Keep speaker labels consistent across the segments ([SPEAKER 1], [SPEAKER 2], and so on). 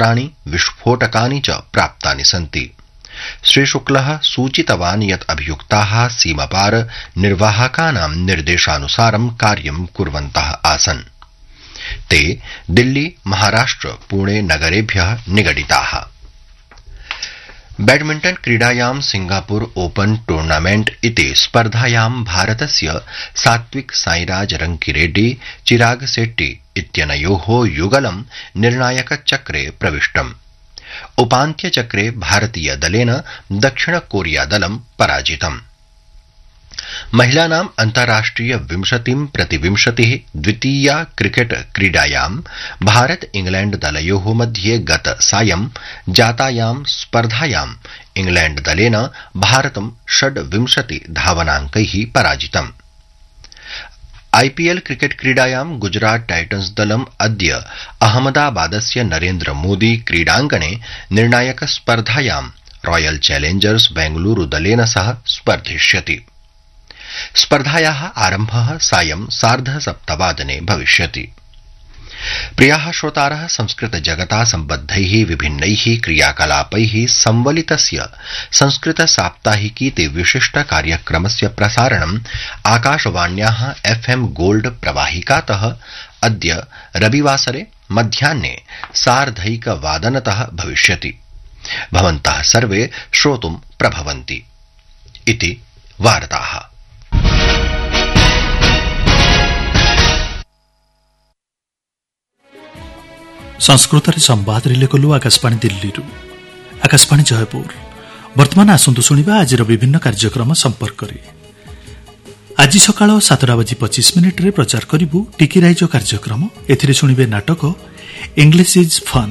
[SPEAKER 1] शस्त्राणि विस्फोटकानि च प्राप्तानि सन्ति। श्रीशुक्लः सूचितवान् यत् अभियुक्ताः सीमापार निर्वाहकानां निर्देशानुसारं कार्यं कुर्वन्तः आसन्। ते दिल्ली, महाराष्ट्र, पुणे नगरेभ्यः निगडिताः। बैडमिंटन क्रीडायां सिंगापुर ओपन टूर्नामेंट इति स्पर्धायां भारतस्य सात्विक साईराज रंकीरेड्डी चिराग शेट्टी इत्यनयोः युगलं निर्णायकचक्रे प्रविष्टम्। उपान्त्यचक्रे भारतीय दलेन दक्षिण कोरिया दलं पराजितम्। महिलानां अन्ताराष्ट्रिय 20-20 द्वितीया क्रिकेट क्रीडायां भारत इंग्लैंड दलयोः मध्ये गत सायं जातायां स्पर्धायां इंग्लैंड दलेन भारतं 26 धावनांकैः पराजितम्। आईपीएल क्रिकेट क्रीडायां गुजरात टाइटन्स दलम् अद्य अहमदाबादस्य नरेन्द्र मोदी क्रीडाङ्गणे निर्णायक स्पर्धायां रॉयल चैलेंजर्स बेंगलुरु दलेन सह स्पर्धिष्यति। स्पर्धायाः आरम्भः सायं 7:30 भविष्यति। प्रियाः श्रोतारः, संस्कृत जगता सम्बद्धैः विभिन्नैः क्रियाकलापैः संवलितस्य संस्कृत साप्ताहिकीति विशिष्ट कार्यक्रमस्य प्रसारणम् आकाशवाण्याः FM गोल्ड प्रवाहिकातः अद्य रविवासरे मध्याह्ने 1:30 भविष्यति। भवन्तः सर्वे श्रोतुं प्रभवन्ति इति वार्ताः।
[SPEAKER 2] संस्कृत संवाद रिले कलु आकाशवाणी दिल्ली आकाशवाणी जयपुर। वर्तमान आसंतु शुणिबा आज विभिन्न कार्यक्रम संपर्क में। आज सकाळ 7:25 प्रचार करिबु टिकिराइज कार्यक्रम। एथिरे शुणिबे नाटक इंग्लिश इज फन।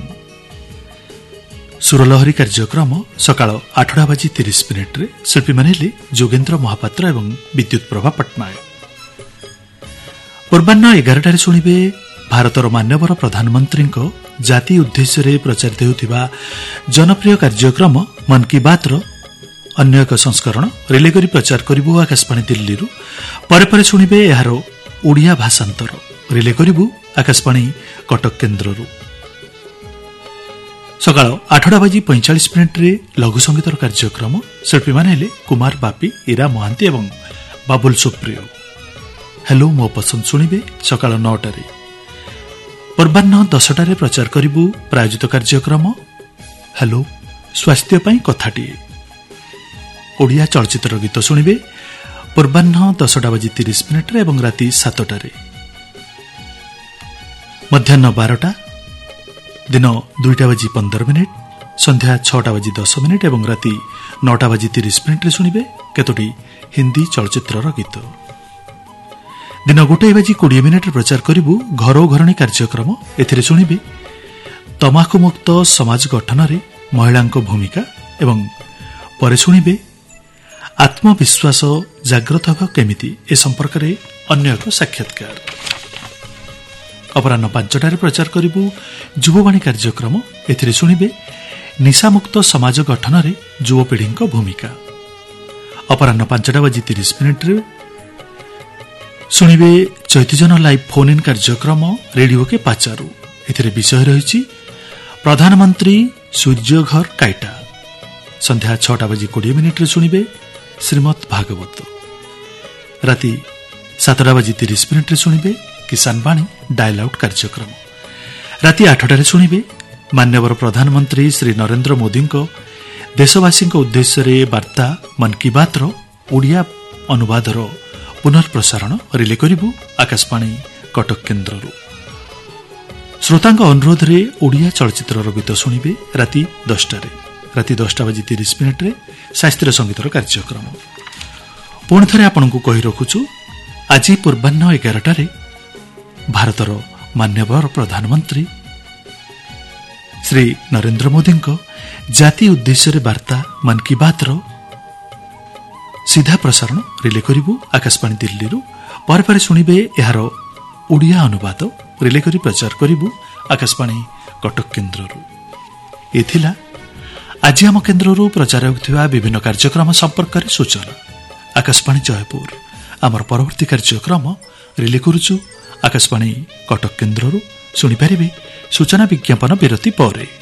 [SPEAKER 2] सुरलहरी कार्यक्रम सकाळ 8:30 शिल्पी मानिले जोगेन्द्र महापात्र एवं विद्युत प्रभा पट्टनायक। पूर्वाह्न 11 शुणिबे भारतर मान्यवर प्रधानमंत्री जाति उद्देश्य प्रचारित होता जनप्रिय कार्यक्रम मन की बात अन्य एक संस्करण रिले करी प्रचार करिबु आकाशवाणी दिल्ली। परे शुणिबे यार ओडिया भाषांतर रिले करिबु आकाशवाणी कटक केन्द्र। सकाळ 8:45 लघु संगीतर कार्यक्रम शिल्पी माने कुमार बापी, इरा महांती एवं बाबुल सुप्रिय। हेलो मो पसंद शुणिबे सकाळ 9 पूर्वाह्न 10 प्रचार करिबु प्रायोजित कार्यक्रम हेलो स्वास्थ्य पई कथाटीए। ओडिया चलचित्र गीत शुणिबे पूर्वाह्न 10:30 एवं राति 7 मध्याह्न 12 दिन 2:15 संध्या 6:10 एवं राति 9:30 शुणिबे केतोटी हिंदी चलचित्र गीत। दिन 1:20 प्रचार करिबु घरो घरणी कार्यक्रम। एथिरे शुणिबे तमाकु मुक्त समाज गठन रे महिला भूमिका एवं परे शुणिबे आत्मविश्वास जागृत होगा केमिति ए संपर्क में अन्य एक साक्षात्कार। अपराह्न 5 प्रचार करिबु युववाणी कार्यक्रम। एथिरे शुणिबे निशामुक्त समाज गठन रे युवपीढ़ी भूमिका। अपराह्न 5:30 शुणिबे चैतजन लाइव फोन इन कार्यक्रम रेडियो के पाचारू। एथिरे विषय रही प्रधानमंत्री सूर्यघर काइटा। संध्या 6:20 शुणिबे श्रीमद भागवत। राति 7:30 शुणिबे किसान बाणी डायल आउट कार्यक्रम। राति 8 शुणिबे मान्यवर प्रधानमंत्री श्री नरेन्द्र मोदी देशवासी उद्देश्य वार्ता मन की बात ओडिया अनुवादर पुनर्प्रसारण रिले करिबु आकाशवाणी कटक केन्द्र। श्रोतांक अनुरोध रे ओडिया चलचित्र गीत शुणिबे राति 10 राति 10:30 शास्त्रीय संगीतर कार्यक्रम। पुणी थे आपको कही रखुचु आज पूर्वाह्न 11 भारतर मान्यवर प्रधानमंत्री श्री नरेन्द्र मोदी जाति उद्देश्य वार्ता मन की बात सीधा प्रसारण रिले करिबु आकाशवाणी दिल्ली। पर शुणिबे यार ओडिया अनुवाद रिले करी प्रचार करिबु आकाशवाणी कटक केन्द्र। एथिला आज आम केन्द्र प्रचार होता विभिन्न कार्यक्रम संपर्क में सूचना। आकाशवाणी जयपुर आमर परवर्ती कार्यक्रम रिले करुचु आकाशवाणी कटक केन्द्र। शुणिपारे सूचना विज्ञापन विरति पर।